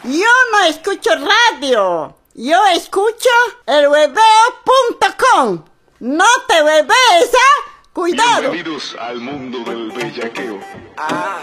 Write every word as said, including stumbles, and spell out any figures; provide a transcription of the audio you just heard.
Yo no escucho radio. Yo escucho el hueveo punto com. No te huevees, ¿ah? Cuidado. Bienvenidos al mundo del bellaqueo.